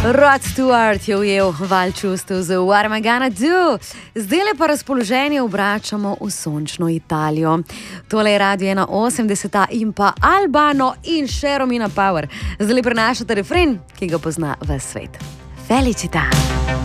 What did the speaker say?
Rod Stewart je ujel val čustev z What Am I Gonna Do. Zdaj pa razpoloženje obračamo v sončno Italijo. Tole je Radio 81 in pa Albano in še Romina Power. Zdaj prenašate refren, ki ga pozna ves svet. Felicita!